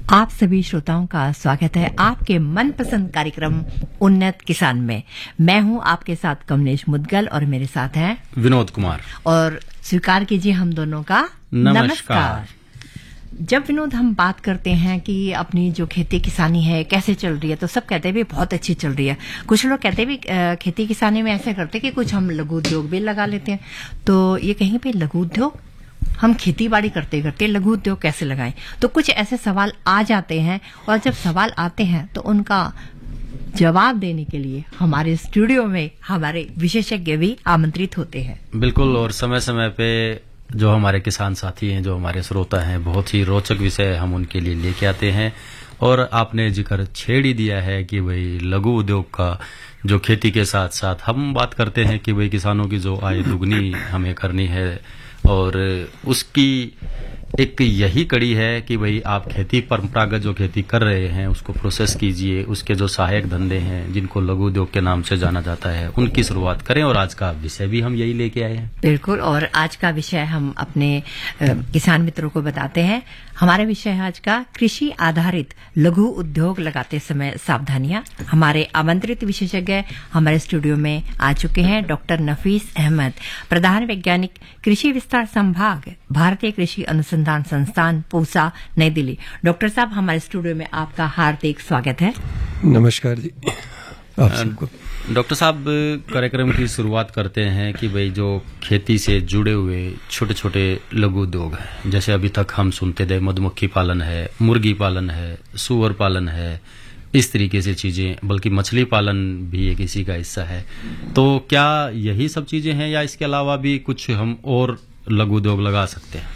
आप सभी श्रोताओं का स्वागत है आपके मनपसंद कार्यक्रम उन्नत किसान में। मैं हूं आपके साथ कमलेश मुदगल और मेरे साथ हैं विनोद कुमार। और स्वीकार कीजिए हम दोनों का नमस्कार। जब विनोद हम बात करते हैं कि अपनी जो खेती किसानी है कैसे चल रही है, तो सब कहते हैं भी बहुत अच्छी चल रही है। कुछ लोग कहते हैं भी खेती किसानी में ऐसे करते हैं कि कुछ हम लघु उद्योग भी लगा लेते हैं। तो ये कहीं पे लघु उद्योग, हम खेती बाड़ी करते करते लघु उद्योग कैसे लगाएं, तो कुछ ऐसे सवाल आ जाते हैं। और जब सवाल आते हैं तो उनका जवाब देने के लिए हमारे स्टूडियो में हमारे विशेषज्ञ भी आमंत्रित होते हैं। बिल्कुल, और समय समय पे जो हमारे किसान साथी हैं, जो हमारे श्रोता हैं, बहुत ही रोचक विषय हम उनके लिए लेके आते हैं। और आपने जिक्र छेड़ ही दिया है कि भाई लघु उद्योग का जो खेती के साथ साथ हम बात करते हैं कि भाई किसानों की जो आय दुगनी हमें करनी है, और उसकी एक यही कड़ी है कि भाई आप खेती परंपरागत जो खेती कर रहे हैं उसको प्रोसेस कीजिए, उसके जो सहायक धंधे हैं जिनको लघु उद्योग के नाम से जाना जाता है उनकी शुरुआत करें। और आज का विषय भी हम यही लेके आए हैं। बिल्कुल, और आज का विषय हम अपने किसान मित्रों को बताते हैं। हमारा विषय है आज का कृषि आधारित लघु उद्योग लगाते समय सावधानियां। हमारे आमंत्रित विशेषज्ञ हमारे स्टूडियो में आ चुके हैं। डॉक्टर नफीस अहमद, प्रधान वैज्ञानिक, कृषि विस्तार संभाग, भारतीय कृषि अनुसंधान संस्थान, पूसा, नई दिल्ली। डॉक्टर साहब, हमारे स्टूडियो में आपका हार्दिक स्वागत है। नमस्कार जी आप सबको। डॉक्टर साहब, कार्यक्रम की शुरुआत करते हैं कि भाई जो खेती से जुड़े हुए छोटे छोटे लघु उद्योग हैं, जैसे अभी तक हम सुनते थे मधुमक्खी पालन है, मुर्गी पालन है, सुअर पालन है, इस तरीके से चीजें, बल्कि मछली पालन भी एक इसी का हिस्सा है। तो क्या यही सब चीजें हैं या इसके अलावा भी कुछ हम और लघु उद्योग लगा सकते हैं?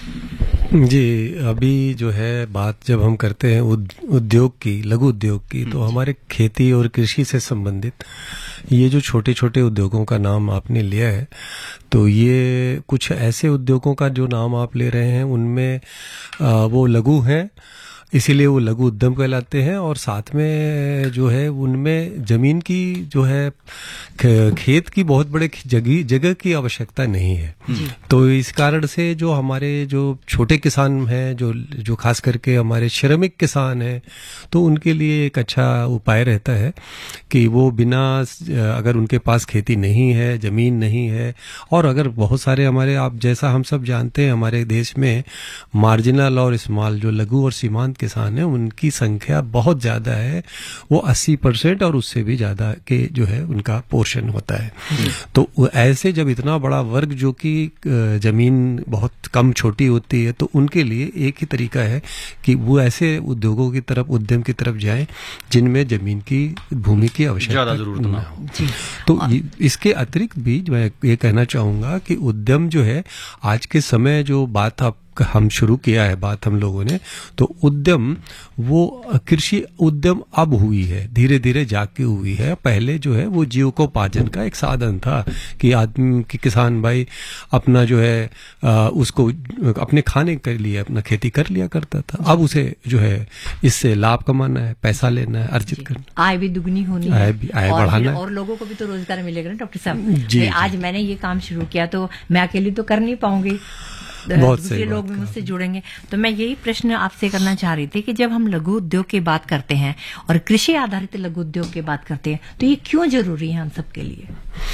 जी, अभी जो है बात जब हम करते हैं उद्योग की, लघु उद्योग की, तो हमारे खेती और कृषि से संबंधित ये जो छोटे छोटे उद्योगों का नाम आपने लिया है, तो ये कुछ ऐसे उद्योगों का जो नाम आप ले रहे हैं उनमें वो लघु हैं, इसीलिए वो लघु उद्यम कहलाते हैं। और साथ में जो है उनमें जमीन की जो है खेत की बहुत बड़े जगह की आवश्यकता नहीं है। तो इस कारण से जो हमारे जो छोटे किसान हैं, जो खास करके हमारे श्रमिक किसान हैं, तो उनके लिए एक अच्छा उपाय रहता है कि वो बिना, अगर उनके पास खेती नहीं है, जमीन नहीं है, और अगर बहुत सारे हमारे, आप जैसा हम सब जानते हैं, हमारे देश में मार्जिनल और स्मॉल जो लघु और सीमांत किसान है उनकी संख्या बहुत ज्यादा है। वो 80% और उससे भी ज्यादा के जो है उनका पोर्शन होता है। तो ऐसे जब इतना बड़ा वर्ग जो कि जमीन बहुत कम छोटी होती है, तो उनके लिए एक ही तरीका है कि वो ऐसे उद्योगों की तरफ, उद्यम की तरफ जाएं जिनमें जमीन की, भूमि की आवश्यकता जरूरत ना हो। तो इसके अतिरिक्त भी मैं ये कहना चाहूंगा कि उद्यम जो है, आज के समय जो बात हम शुरू किया है बात हम लोगों ने, तो उद्यम वो कृषि उद्यम अब हुई है, धीरे धीरे जाके हुई है। पहले जो है वो जीविकोपार्जन का एक साधन था कि आदमी की, किसान भाई अपना जो है उसको अपने खाने के लिए अपना खेती कर लिया करता था। अब उसे जो है इससे लाभ कमाना है, पैसा लेना है, अर्जित करना, आय भी दुगनी होनी है, आय बढ़ाना है, और लोगों को भी तो रोजगार मिलेगा ना। डॉक्टर साहब, आज मैंने ये काम शुरू किया तो मैं अकेली तो कर नहीं पाऊंगी, दूसरे लोग भी मुझसे जुड़ेंगे। तो मैं यही प्रश्न आपसे करना चाह रही थी कि जब हम लघु उद्योग की बात करते हैं और कृषि आधारित लघु उद्योग की बात करते हैं, तो ये क्यों जरूरी है हम सबके लिए?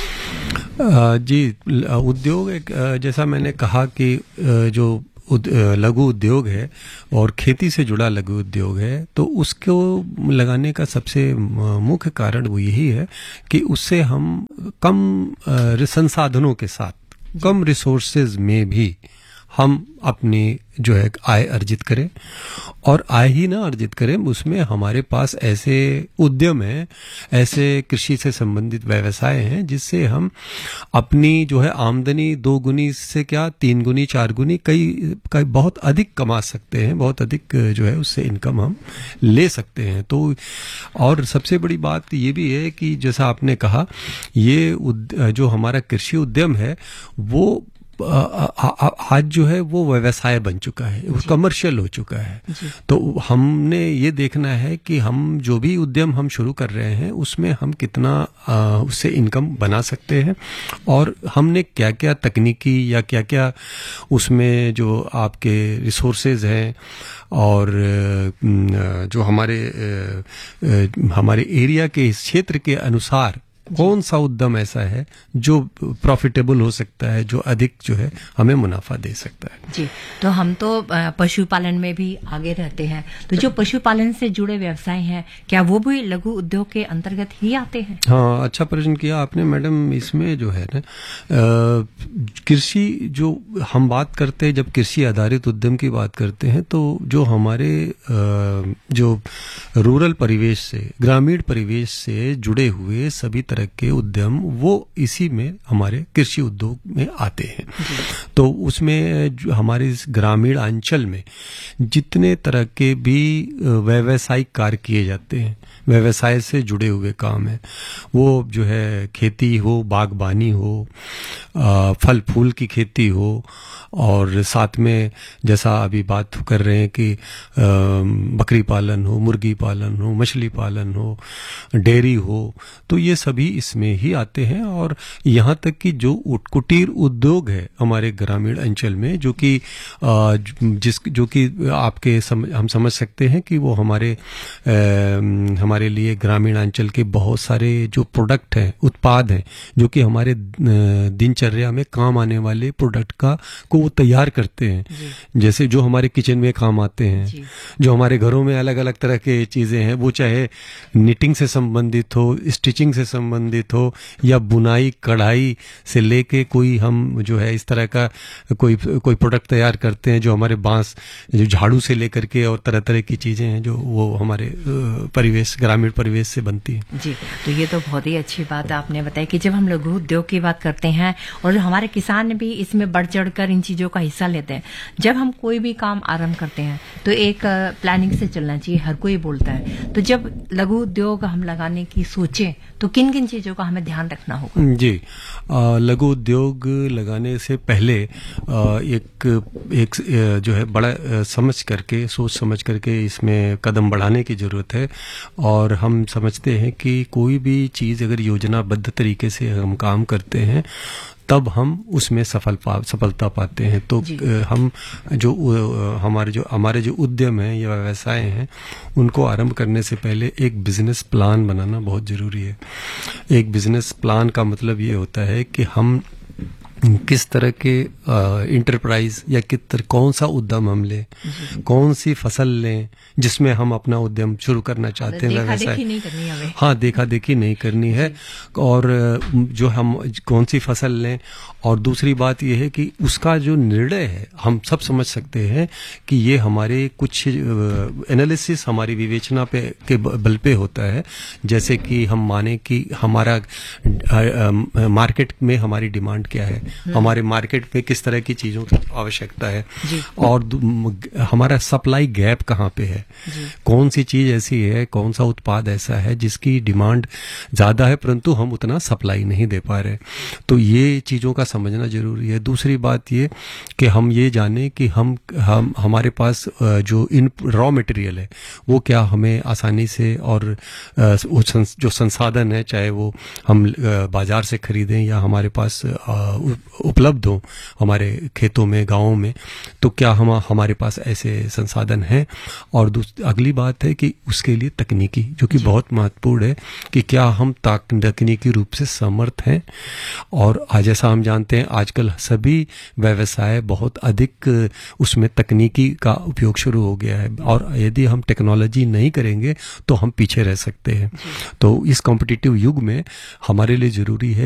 जी, उद्योग एक, जैसा मैंने कहा कि जो लघु उद्योग है और खेती से जुड़ा लघु उद्योग है, तो उसको लगाने का सबसे मुख्य कारण वो यही है कि उससे हम कम संसाधनों के साथ, कम रिसोर्सेज में भी हम अपनी जो है आय अर्जित करें। और आय ही ना अर्जित करें, उसमें हमारे पास ऐसे उद्यम हैं, ऐसे कृषि से संबंधित व्यवसाय हैं जिससे हम अपनी जो है आमदनी 2 गुनी से क्या 3 गुनी 4 गुनी कई बहुत अधिक कमा सकते हैं, बहुत अधिक जो है उससे इनकम हम ले सकते हैं। तो और सबसे बड़ी बात ये भी है कि जैसा आपने कहा, ये जो हमारा कृषि उद्यम है वो आज जो है वो व्यवसाय बन चुका है, वो कमर्शियल हो चुका है। तो हमने ये देखना है कि हम जो भी उद्यम हम शुरू कर रहे हैं उसमें हम कितना उससे इनकम बना सकते हैं, और हमने क्या क्या तकनीकी या क्या क्या उसमें जो आपके रिसोर्सेज हैं और जो हमारे एरिया के इस क्षेत्र के अनुसार कौन सा उद्यम ऐसा है जो प्रॉफिटेबल हो सकता है, जो अधिक जो है हमें मुनाफा दे सकता है। जी, तो हम तो पशुपालन में भी आगे रहते हैं, तो जो पशुपालन से जुड़े व्यवसाय हैं क्या वो भी लघु उद्योग के अंतर्गत ही आते हैं? हाँ, अच्छा प्रश्न किया आपने मैडम। इसमें जो है ना कृषि, जो हम बात करते हैं, जब कृषि आधारित उद्यम की बात करते हैं तो जो हमारे जो रूरल परिवेश से, ग्रामीण परिवेश से जुड़े हुए सभी तरह के उद्यम वो इसी में हमारे कृषि उद्योग में आते हैं। तो उसमें जो हमारे इस ग्रामीण अंचल में जितने तरह के भी व्यावसायिक कार्य किए जाते हैं, व्यवसाय से जुड़े हुए काम है, वो जो है खेती हो, बागबानी हो, फल फूल की खेती हो, और साथ में जैसा अभी बात कर रहे हैं कि बकरी पालन हो, मुर्गी पालन हो, मछली पालन हो, डेयरी हो, तो ये सभी इसमें ही आते हैं। और यहाँ तक कि जो कुटीर उद्योग है हमारे ग्रामीण अंचल में, जो कि जो कि आपके हम समझ सकते हैं कि वो हमारे लिए ग्रामीण अंचल के बहुत सारे जो प्रोडक्ट हैं, उत्पाद हैं, जो कि हमारे दिनचर्या में काम आने वाले प्रोडक्ट को वो तैयार करते हैं, जैसे जो हमारे किचन में काम आते हैं, जो हमारे घरों में अलग अलग तरह के चीजें हैं, वो चाहे निटिंग से संबंधित हो, स्टिचिंग से संबंधित हो, या बुनाई कढ़ाई से लेके कोई हम जो है इस तरह का कोई प्रोडक्ट तैयार करते हैं, जो हमारे बांस, जो झाड़ू से लेकर के और तरह तरह की चीजें हैं जो वो हमारे परिवेश, ग्रामीण परिवेश से बनती है। जी, तो ये तो बहुत ही अच्छी बात आपने बताई कि जब हम लघु उद्योग की बात करते हैं और हमारे किसान भी इसमें बढ़ चढ़ कर इन चीजों का हिस्सा लेते हैं, जब हम कोई भी काम आरंभ करते हैं तो एक प्लानिंग से चलना चाहिए, हर कोई बोलता है। तो जब लघु उद्योग हम लगाने की सोचें तो किन किन चीजों का हमें ध्यान रखना होगा? जी, लघु उद्योग लगाने से पहले एक जो है बड़ा सोच समझ करके इसमें कदम बढ़ाने की जरूरत है। और हम समझते हैं कि कोई भी चीज अगर योजनाबद्ध तरीके से हम काम करते हैं तब हम उसमें सफलता पाते हैं। तो हम हमारे जो उद्यम हैं या व्यवसाय हैं, उनको आरंभ करने से पहले एक बिजनेस प्लान बनाना बहुत जरूरी है। एक बिजनेस प्लान का मतलब ये होता है कि हम किस तरह के इंटरप्राइज या कौन सा उद्यम हम लें, कौन सी फसल लें जिसमें हम अपना उद्यम शुरू करना चाहते हैं, व्यवसाय। नहीं करनी हमें। हाँ, देखा देखी नहीं करनी है। और जो हम कौन सी फसल लें, और दूसरी बात यह है कि उसका जो निर्णय है, हम सब समझ सकते हैं कि ये हमारे कुछ एनालिसिस, हमारी विवेचना के बल पे होता है। जैसे कि हम माने कि हमारा मार्केट में हमारी डिमांड क्या है, हमारे मार्केट में किस तरह की चीजों की आवश्यकता है, और हमारा सप्लाई गैप कहाँ पे है, कौन सी चीज ऐसी है, कौन सा उत्पाद ऐसा है जिसकी डिमांड ज्यादा है परंतु हम उतना सप्लाई नहीं दे पा रहे। तो ये चीजों का समझना जरूरी है। दूसरी बात ये कि हम ये जाने कि हम हमारे पास जो रॉ मटेरियल है वो क्या हमें आसानी से, और जो संसाधन है, चाहे वो हम बाजार से खरीदें या हमारे पास उपलब्ध हो हमारे खेतों में, गांवों में, तो क्या हमारे पास ऐसे संसाधन हैं। और अगली बात है कि उसके लिए तकनीकी, जो कि बहुत महत्वपूर्ण है, कि क्या हम तकनीकी रूप से समर्थ हैं। और जैसा हम जानते हैं आजकल सभी व्यवसाय बहुत अधिक उसमें तकनीकी का उपयोग शुरू हो गया है, और यदि हम टेक्नोलॉजी नहीं करेंगे तो हम पीछे रह सकते हैं। तो इस कॉम्पिटिटिव युग में हमारे लिए जरूरी है